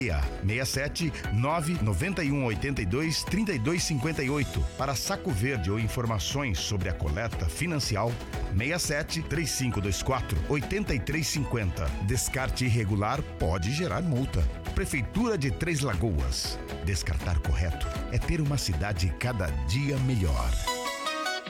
67 991 82 32 58. Para Saco Verde ou informações sobre a coleta financial, 67 3524 8350. Descarte irregular pode gerar multa. Prefeitura de Três Lagoas. Descartar correto é ter uma cidade cada dia melhor.